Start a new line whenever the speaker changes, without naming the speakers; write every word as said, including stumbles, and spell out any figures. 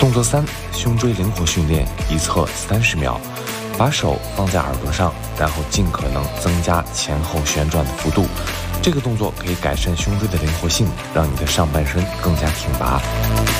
动作三：胸椎灵活训练，一侧三十秒。把手放在耳朵上，然后尽可能增加前后旋转的幅度。这个动作可以改善胸椎的灵活性，让你的上半身更加挺拔。